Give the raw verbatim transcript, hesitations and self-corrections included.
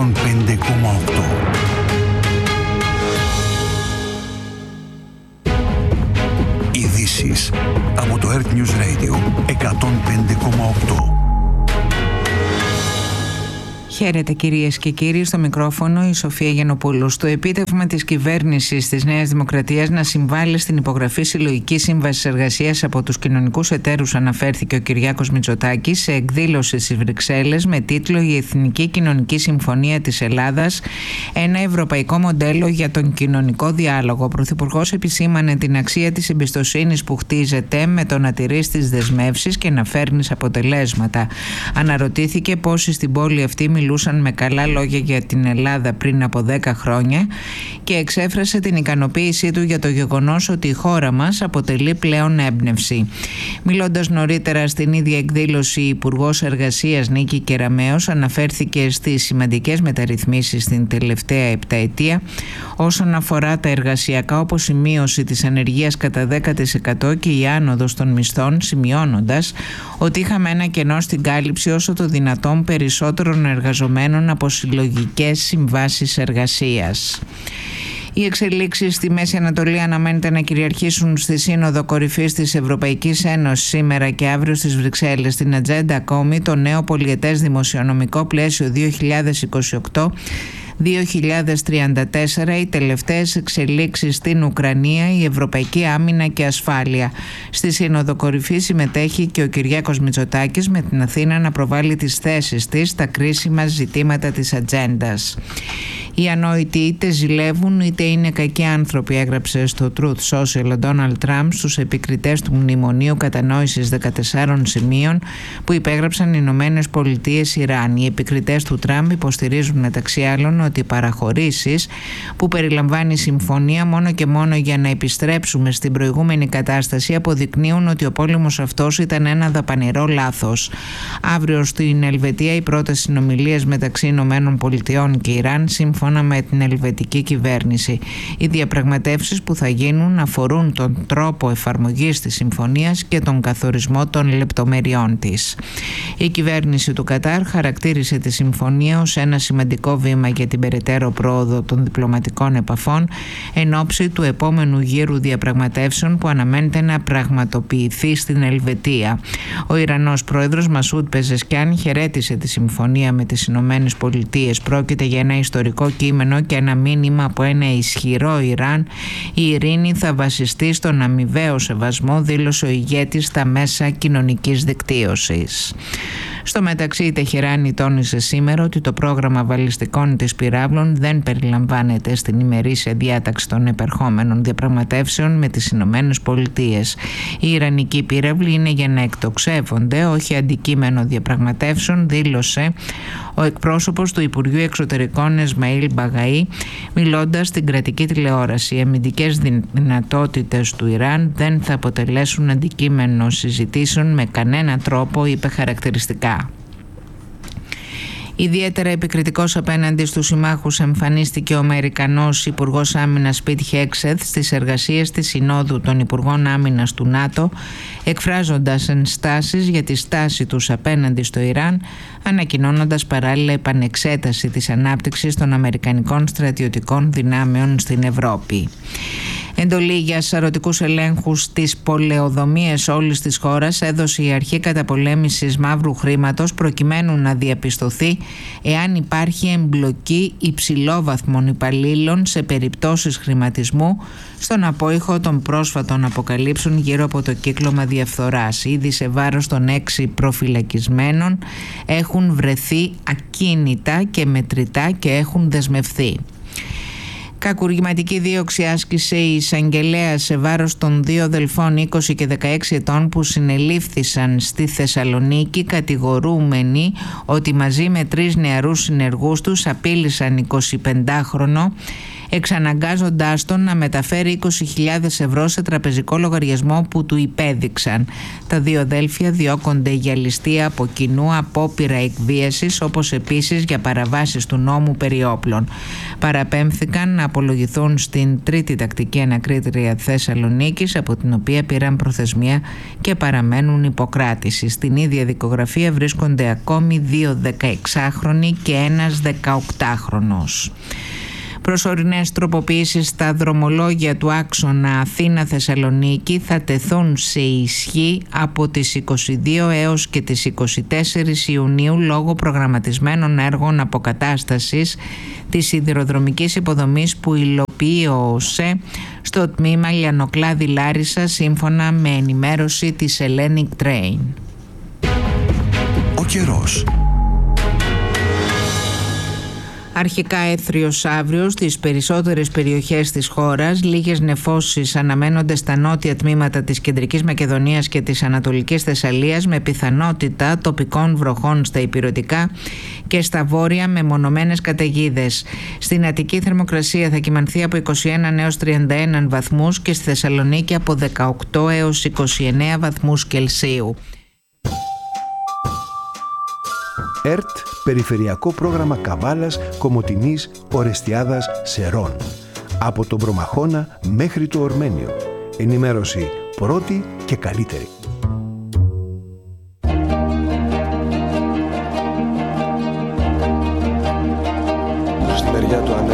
εκατόν πέντε κόμμα οκτώ. Ειδήσεις από το Earth News Radio εκατόν πέντε κόμμα οκτώ. Χαίρετε κυρίες και κύριοι, στο μικρόφωνο η Σοφία Γιαννοπούλου. Στο επίτευγμα της κυβέρνησης της Νέας Δημοκρατίας να συμβάλλει στην υπογραφή συλλογικής σύμβασης εργασίας από τους κοινωνικούς εταίρους αναφέρθηκε ο Κυριάκος Μητσοτάκης σε εκδήλωση στις Βρυξέλλες με τίτλο «Η Εθνική Κοινωνική Συμφωνία της Ελλάδας, ένα ευρωπαϊκό μοντέλο για τον κοινωνικό διάλογο». Ο Πρωθυπουργός επισήμανε την αξία της εμπιστοσύνης που χτίζεται με το να τηρείς τις δεσμεύσεις και να φέρνεις αποτελέσματα. Αναρωτήθηκε πόσοι στην πόλη αυτή μιλούσαν με καλά λόγια για την Ελλάδα πριν από δέκα χρόνια και εξέφρασε την ικανοποίησή του για το γεγονός ότι η χώρα μας αποτελεί πλέον έμπνευση. Μιλώντας νωρίτερα στην ίδια εκδήλωση, η Υπουργός Εργασίας Νίκη Κεραμέως αναφέρθηκε στις σημαντικές μεταρρυθμίσεις στην τελευταία επταετία όσον αφορά τα εργασιακά, όπως η μείωση της ανεργίας κατά δέκα τοις εκατό και η άνοδος των μισθών, σημειώνοντας ότι είχαμε ένα κενό στην κάλυψη όσο το δυνατόν περισσότερων εργαζομένων από συλλογικές συμβάσεις εργασίας. Οι εξελίξεις στη Μέση Ανατολή αναμένεται να κυριαρχήσουν στη Σύνοδο Κορυφής της Ευρωπαϊκής Ένωσης σήμερα και αύριο στις Βρυξέλλες. Στην ατζέντα ακόμη το νέο πολιετές δημοσιονομικό πλαίσιο δύο χιλιάδες είκοσι οκτώ δύο χιλιάδες τριάντα τέσσερα, οι τελευταίες εξελίξεις στην Ουκρανία, η ευρωπαϊκή άμυνα και ασφάλεια. Στη Σύνοδο Κορυφή συμμετέχει και ο Κυριάκος Μητσοτάκης με την Αθήνα να προβάλλει τις θέσεις της στα κρίσιμα ζητήματα της ατζέντας. Οι ανόητοι είτε ζηλεύουν είτε είναι κακοί άνθρωποι, έγραψε στο Truth Social ο Ντόναλντ Τραμπ στους επικριτές του Μνημονίου Κατανόησης δεκατεσσάρων σημείων που υπέγραψαν οι Ηνωμένες Πολιτείες Ιράν. Οι επικριτές του Τραμπ υποστηρίζουν μεταξύ άλλων ότι οι παραχωρήσεις που περιλαμβάνει η συμφωνία μόνο και μόνο για να επιστρέψουμε στην προηγούμενη κατάσταση αποδεικνύουν ότι ο πόλεμος αυτός ήταν ένα δαπανηρό λάθος. Αύριο στην Ελβετία οι πρώτες συνομιλίες μεταξύ Ηνωμένων Πολιτειών και Ιράν σύμφωνα με την ελβετική κυβέρνηση. Οι διαπραγματεύσεις που θα γίνουν αφορούν τον τρόπο εφαρμογής της συμφωνίας και τον καθορισμό των λεπτομεριών της. Η κυβέρνηση του Κατάρ χαρακτήρισε τη συμφωνία ως ένα σημαντικό βήμα για την περαιτέρω πρόοδο των διπλωματικών επαφών εν ώψη του επόμενου γύρου διαπραγματεύσεων που αναμένεται να πραγματοποιηθεί στην Ελβετία. Ο Ιρανός πρόεδρος Μασούντ Πεζεσκιάν χαιρέτησε τη συμφωνία με τις Ηνωμένες Πολιτείες. Πρόκειται για ένα ιστορικό κείμενο και ένα μήνυμα από ένα ισχυρό Ιράν. Η ειρήνη θα βασιστεί στον αμοιβαίο σεβασμό, δήλωσε ο ηγέτης στα μέσα κοινωνικής δικτύωσης. Στο μεταξύ, η Τεχεράνη τόνισε σήμερα ότι το πρόγραμμα βαλιστικών της πυράβλων δεν περιλαμβάνεται στην ημερήσια διάταξη των επερχόμενων διαπραγματεύσεων με τις Ηνωμένες Πολιτείες. Οι Ιρανικοί πύραυλοι είναι για να εκτοξεύονται, όχι αντικείμενο διαπραγματεύσεων, δήλωσε ο εκπρόσωπος του Υπουργείου Εξωτερικών Εσμαήλ Μπαγαή, μιλώντας στην κρατική τηλεόραση. Οι αμυντικές δυνατότητες του Ιράν δεν θα αποτελέσουν αντικείμενο συζητήσεων με κανένα τρόπο, είπε χαρακτηριστικά. Ιδιαίτερα επικριτικός απέναντι στους συμμάχους εμφανίστηκε ο Αμερικανός Υπουργός Άμυνας Πιτ Χέγκσεθ στις εργασίες της Συνόδου των Υπουργών Άμυνας του ΝΑΤΟ, εκφράζοντας ενστάσεις για τη στάση τους απέναντι στο Ιράν, ανακοινώνοντας παράλληλα επανεξέταση της ανάπτυξης των αμερικανικών στρατιωτικών δυνάμεων στην Ευρώπη. Εντολή για σαρωτικούς ελέγχους στις πολεοδομίες όλης της χώρας έδωσε η Αρχή Καταπολέμησης Μαύρου Χρήματος προκειμένου να διαπιστωθεί εάν υπάρχει εμπλοκή υψηλόβαθμων υπαλλήλων σε περιπτώσεις χρηματισμού στον απόϊχο των πρόσφατων αποκαλύψεων γύρω από το κύκλωμα διαφθοράς. Ήδη σε βάρος των έξι προφυλακισμένων έχουν βρεθεί ακίνητα και μετρητά και έχουν δεσμευθεί. Κακουργηματική δίωξη άσκησε η εισαγγελέα σε βάρος των δύο αδελφών είκοσι και δεκαέξι ετών που συνελήφθησαν στη Θεσσαλονίκη, κατηγορούμενοι ότι μαζί με τρεις νεαρούς συνεργούς τους απείλησαν εικοσιπεντάχρονο εξαναγκάζοντάς τον να μεταφέρει είκοσι χιλιάδες ευρώ σε τραπεζικό λογαριασμό που του υπέδειξαν. Τα δύο αδέλφια διώκονται για ληστεία από κοινού, απόπειρα εκβίασης, όπως επίσης για παραβάσεις του νόμου περί όπλων. Παραπέμφθηκαν να απολογηθούν στην τρίτη τακτική ανακρίτρια Θεσσαλονίκης, από την οποία πήραν προθεσμία και παραμένουν υποκράτηση. Στην ίδια δικογραφία βρίσκονται ακόμη δύο δεκαεξάχρονοι και ένας δεκαοκτάχρονος. Προσωρινές τροποποιήσεις στα δρομολόγια του άξονα Αθήνα-Θεσσαλονίκη θα τεθούν σε ισχύ από τις είκοσι δύο έως και τις είκοσι τέσσερις Ιουνίου λόγω προγραμματισμένων έργων αποκατάστασης της σιδηροδρομικής υποδομής που υλοποιεί ο ΟΣΕ στο τμήμα Λιανοκλάδη Λάρισα, σύμφωνα με ενημέρωση της Hellenic Train. Ο καιρός. Αρχικά έθριος αύριο στις περισσότερες περιοχές της χώρας. Λίγες νεφώσεις αναμένονται στα νότια τμήματα της Κεντρικής Μακεδονίας και της Ανατολικής Θεσσαλίας, με πιθανότητα τοπικών βροχών στα ηπειρωτικά και στα βόρεια με μονομένες καταιγίδες. Στην Αττική θερμοκρασία θα κυμανθεί από είκοσι ένα έως τριάντα ένα βαθμούς και στη Θεσσαλονίκη από δεκαοκτώ έως είκοσι εννέα βαθμούς Κελσίου. ΕΡΤ, Περιφερειακό Πρόγραμμα Καβάλας, Κομοτηνής, Ορεστιάδας, Σερών. Από τον Προμαχώνα μέχρι το Ορμένιο. Ενημέρωση πρώτη και καλύτερη.